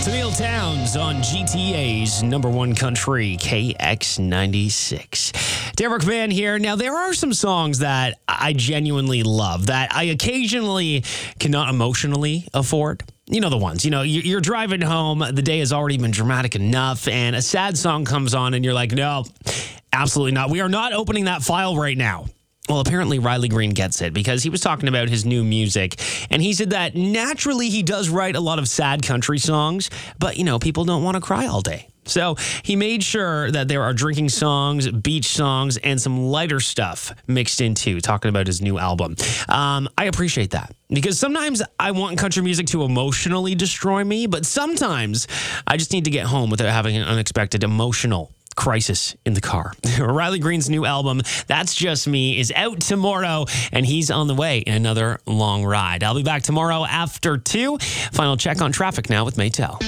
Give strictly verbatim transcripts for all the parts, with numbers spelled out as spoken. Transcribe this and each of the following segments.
Neil Towns on G T A's number one country, K X ninety-six. Derek Mann here. Now, there are some songs that I genuinely love that I occasionally cannot emotionally afford. You know the ones. You know, you're driving home, the day has already been dramatic enough, and a sad song comes on, and you're like, no, absolutely not. We are not opening that file right now. Well, apparently Riley Green gets it because he was talking about his new music, and he said that naturally he does write a lot of sad country songs, but, you know, people don't want to cry all day. So he made sure that there are drinking songs, beach songs, and some lighter stuff mixed into talking about his new album. Um, I appreciate that because sometimes I want country music to emotionally destroy me, but sometimes I just need to get home without having an unexpected emotional crisis in the car. Riley Green's new album, That's Just Me, is out tomorrow, and he's on the way in another long ride. I'll be back tomorrow after two. Final check on traffic now with Maytel.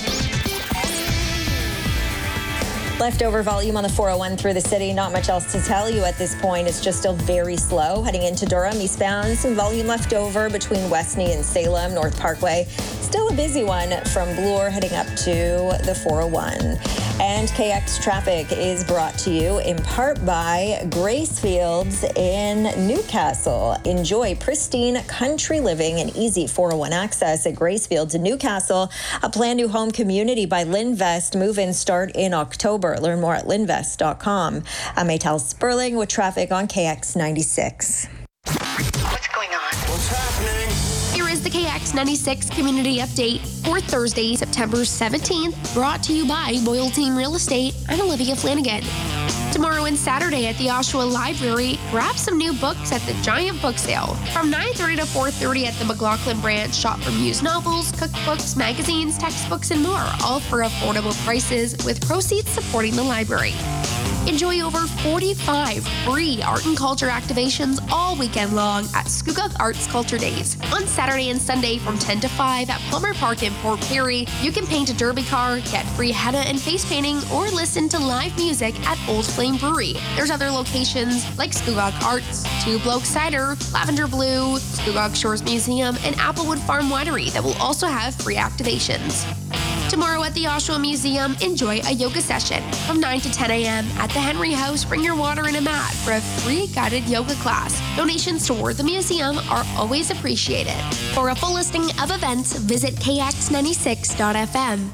Leftover volume on the four oh one through the city. Not much else to tell you at this point. It's just still very slow. Heading into Durham, eastbound, some volume left over between Westney and Salem, North Parkway. Still a busy one from Bloor heading up to the four oh one. And K X Traffic is brought to you in part by Grace Fields in Newcastle. Enjoy pristine country living and easy four oh one access at Grace Fields in Newcastle. A planned new home community by Linvest. Move-in start in October. Learn more at linvest dot com. I'm Maytel Sperling with traffic on K X ninety-six. What's going on? What's happening? Here is the K X ninety-six Community Update for Thursday, September seventeenth, brought to you by Boyle Team Real Estate and Olivia Flanagan. Tomorrow and Saturday at the Oshawa Library, grab some new books at the Giant Book Sale. From nine thirty to four thirty at the McLaughlin branch, shop for used novels, cookbooks, magazines, textbooks, and more, all for affordable prices with proceeds supporting the library. Enjoy over forty-five free art and culture activations all weekend long at Scugog Arts Culture Days. On Saturday and Sunday from ten to five at Plummer Park in Port Perry, you can paint a derby car, get free henna and face painting, or listen to live music at Old Flame Brewery. There's other locations like Scugog Arts, Two Bloke Cider, Lavender Blue, Scugog Shores Museum, and Applewood Farm Winery that will also have free activations. Tomorrow at the Oshawa Museum, enjoy a yoga session from nine to ten a.m. at the Henry House. Bring your water and a mat for a free guided yoga class. Donations toward the museum are always appreciated. For a full listing of events, visit K X ninety-six dot f m.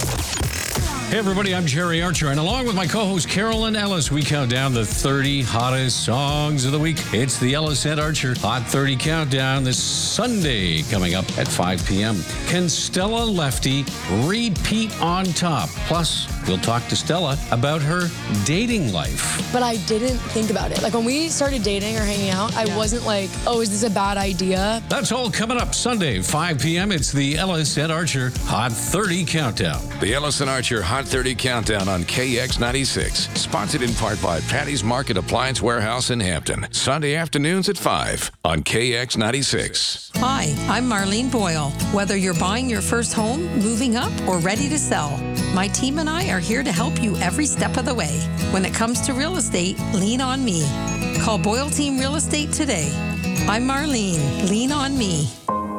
Hey everybody, I'm Jerry Archer, and along with my co-host Carolyn Ellis, we count down the thirty hottest songs of the week. It's the Ellis and Archer Hot thirty Countdown this Sunday, coming up at five p.m. Can Stella Lefty repeat on top? Plus, we'll talk to Stella about her dating life. But I didn't think about it. Like when we started dating or hanging out, I yeah. wasn't like, oh, is this a bad idea? That's all coming up Sunday, five p.m. It's the Ellis and Archer Hot thirty Countdown. The Ellis and Archer Hot thirty Countdown on K X ninety-six. Sponsored in part by Patty's Market Appliance Warehouse in Hampton. Sunday afternoons at five on K X ninety-six. Hi, I'm Marlene Boyle. Whether you're buying your first home, moving up, or ready to sell, my team and I are here to help you every step of the way. When it comes to real estate, lean on me. Call Boyle Team Real Estate today. I'm Marlene. Lean on me.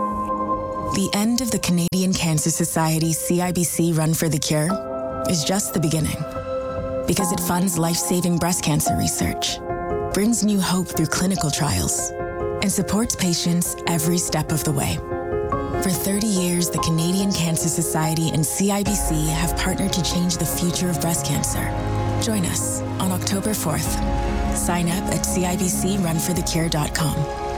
The end of the Canadian Cancer Society's C I B C Run for the Cure is just the beginning, because it funds life-saving breast cancer research, brings new hope through clinical trials, and supports patients every step of the way. For thirty years, the Canadian Cancer Society and C I B C have partnered to change the future of breast cancer. Join us on October fourth. Sign up at C I B C run for the cure dot com.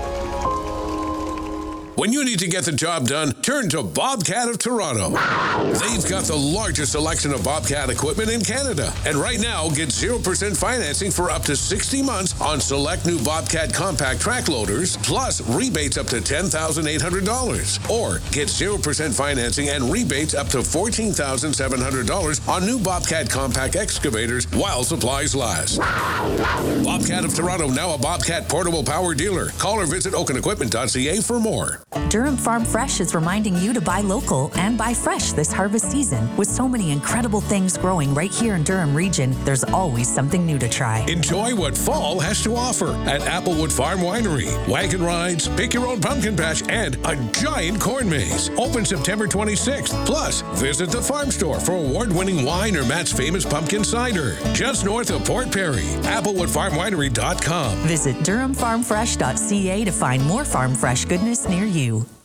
When you need to get the job done, turn to Bobcat of Toronto. They've got the largest selection of Bobcat equipment in Canada. And right now, get zero percent financing for up to sixty months on select new Bobcat compact track loaders, plus rebates up to ten thousand eight hundred dollars. Or get zero percent financing and rebates up to fourteen thousand seven hundred dollars on new Bobcat compact excavators while supplies last. Bobcat of Toronto, now a Bobcat portable power dealer. Call or visit oken equipment dot c a for more. Durham Farm Fresh is reminding you to buy local and buy fresh this harvest season. With so many incredible things growing right here in Durham region, there's always something new to try. Enjoy what fall has to offer at Applewood Farm Winery. Wagon rides, pick your own pumpkin patch, and a giant corn maze. Open September twenty-sixth. Plus, visit the farm store for award-winning wine or Matt's famous pumpkin cider. Just north of Port Perry. Applewood Farm Winery dot com. Visit Durham Farm Fresh dot C A to find more farm fresh goodness near you.